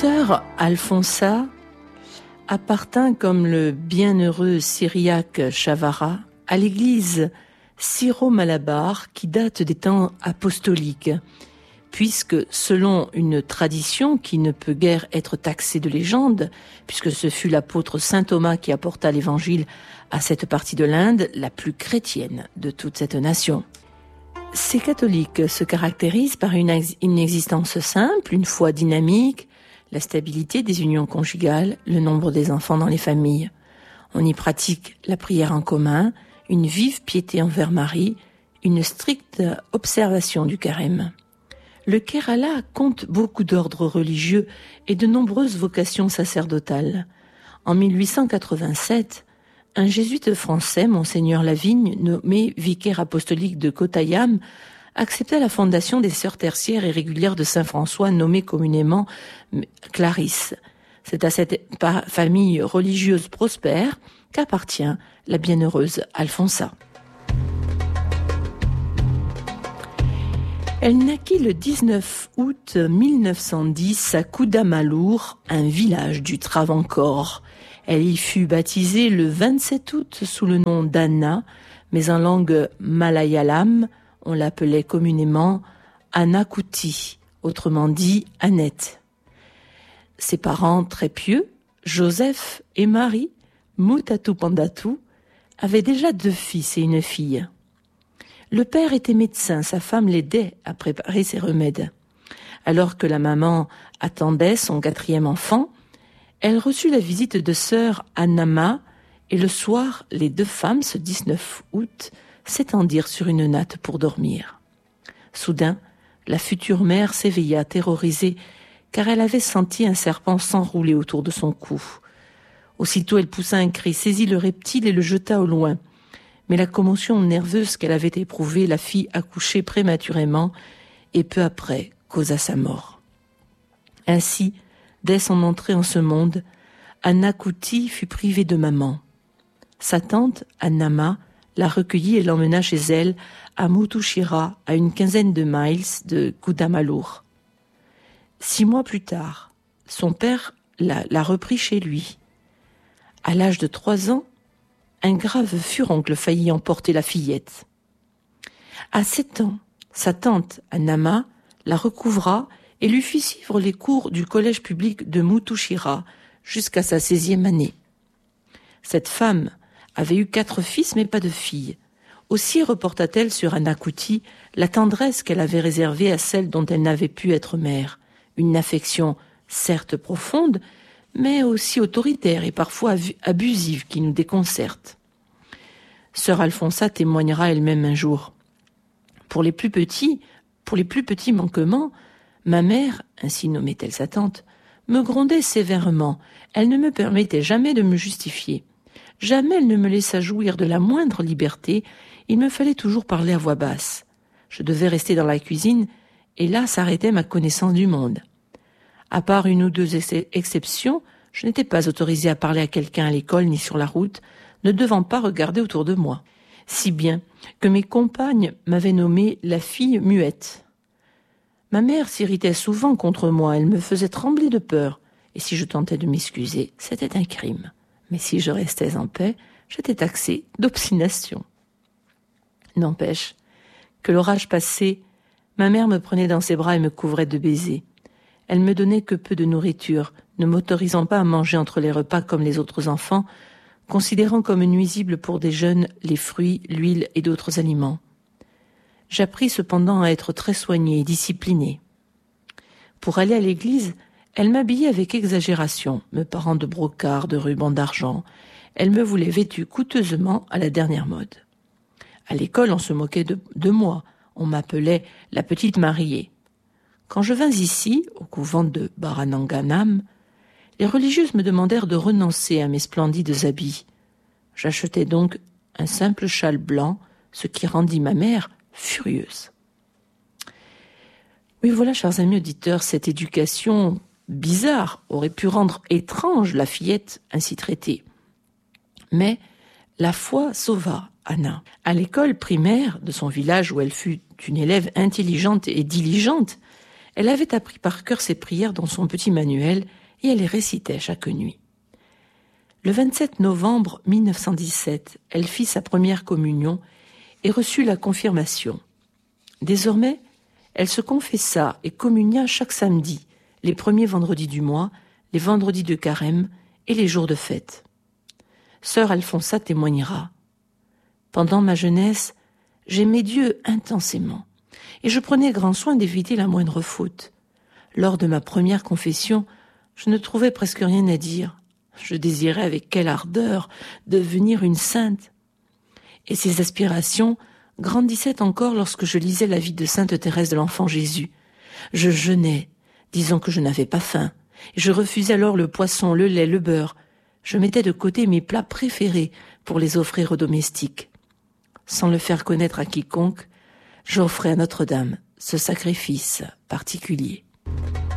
Sœur Alfonsa appartint comme le bienheureux Cyriaque Chavara à l'église syro-malabar qui date des temps apostoliques, puisque selon une tradition qui ne peut guère être taxée de légende, puisque ce fut l'apôtre saint Thomas qui apporta l'évangile à cette partie de l'Inde, la plus chrétienne de toute cette nation. Ces catholiques se caractérisent par une existence simple, une foi dynamique, la stabilité des unions conjugales, le nombre des enfants dans les familles. On y pratique la prière en commun, une vive piété envers Marie, une stricte observation du carême. Le Kerala compte beaucoup d'ordres religieux et de nombreuses vocations sacerdotales. En 1887, un jésuite français, Monseigneur Lavigne, nommé vicaire apostolique de Kottayam, accepta la fondation des sœurs tertiaires et régulières de Saint-François, nommées communément Clarisse. C'est à cette famille religieuse prospère qu'appartient la bienheureuse Alfonsa. Elle naquit le 19 août 1910 à Kudamalour, un village du Travancore. Elle y fut baptisée le 27 août sous le nom d'Anna, mais en langue malayalam, on l'appelait communément Annakutti, autrement dit Annette. Ses parents très pieux, Joseph et Marie, Mutatu Pandatu, avaient déjà 2 fils et une fille. Le père était médecin, sa femme l'aidait à préparer ses remèdes. Alors que la maman attendait son 4e enfant, elle reçut la visite de sœur Annama et le soir, les 2 femmes, ce 19 août, s'étendirent sur une natte pour dormir. Soudain, la future mère s'éveilla terrorisée car elle avait senti un serpent s'enrouler autour de son cou. Aussitôt, elle poussa un cri, saisit le reptile et le jeta au loin. Mais la commotion nerveuse qu'elle avait éprouvée la fit accoucher prématurément et peu après causa sa mort. Ainsi, dès son entrée en ce monde, Annakutti fut privée de maman. Sa tante, Annama, la recueillit et l'emmena chez elle à Muthushira, à une 15aine de miles de Kudamalour. 6 mois plus tard, son père la reprit chez lui. À l'âge de 3 ans, un grave furoncle faillit emporter la fillette. À 7 ans, sa tante, Annama, la recouvra et lui fit suivre les cours du collège public de Muthushira jusqu'à sa 16e année. Cette femme avait eu 4 fils mais pas de filles. Aussi reporta-t-elle sur Annakutti la tendresse qu'elle avait réservée à celle dont elle n'avait pu être mère. Une affection certes profonde, mais aussi autoritaire et parfois abusive qui nous déconcerte. Sœur Alfonsa témoignera elle-même un jour. Pour les plus petits manquements, ma mère, ainsi nommait-elle sa tante, me grondait sévèrement. Elle ne me permettait jamais de me justifier. Jamais elle ne me laissa jouir de la moindre liberté. Il me fallait toujours parler à voix basse. Je devais rester dans la cuisine, et là s'arrêtait ma connaissance du monde. À part 1 ou 2 exceptions, je n'étais pas autorisée à parler à quelqu'un à l'école ni sur la route, ne devant pas regarder autour de moi. Si bien que mes compagnes m'avaient nommée la fille muette. Ma mère s'irritait souvent contre moi, elle me faisait trembler de peur, et si je tentais de m'excuser, c'était un crime. Mais si je restais en paix, j'étais taxée d'obstination. N'empêche que l'orage passé, ma mère me prenait dans ses bras et me couvrait de baisers. Elle me donnait que peu de nourriture, ne m'autorisant pas à manger entre les repas comme les autres enfants, considérant comme nuisibles pour des jeunes les fruits, l'huile et d'autres aliments. J'appris cependant à être très soignée et disciplinée. Pour aller à l'église, elle m'habillait avec exagération, me parant de brocarts, de rubans d'argent. Elle me voulait vêtue coûteusement à la dernière mode. À l'école, on se moquait de moi. On m'appelait la petite mariée. Quand je vins ici, au couvent de Barananganam, les religieuses me demandèrent de renoncer à mes splendides habits. J'achetai donc un simple châle blanc, ce qui rendit ma mère furieuse. Oui, voilà, chers amis auditeurs, cette éducation bizarre aurait pu rendre étrange la fillette ainsi traitée. Mais la foi sauva Anna. À l'école primaire de son village où elle fut une élève intelligente et diligente, Elle avait appris par cœur ses prières dans son petit manuel et elle les récitait chaque nuit. Le 27 novembre 1917, elle fit sa première communion et reçut la confirmation. Désormais, elle se confessa et communia chaque samedi, les premiers vendredis du mois, les vendredis de carême et les jours de fête. Sœur Alfonsa témoignera. Pendant ma jeunesse, j'aimais Dieu intensément et je prenais grand soin d'éviter la moindre faute. Lors de ma première confession, je ne trouvais presque rien à dire. Je désirais avec quelle ardeur devenir une sainte. Et ces aspirations grandissaient encore lorsque je lisais la vie de sainte Thérèse de l'Enfant Jésus. Je jeûnais, disant que je n'avais pas faim, et je refusais alors le poisson, le lait, le beurre. Je mettais de côté mes plats préférés pour les offrir aux domestiques. Sans le faire connaître à quiconque, j'offrais à Notre-Dame ce sacrifice particulier.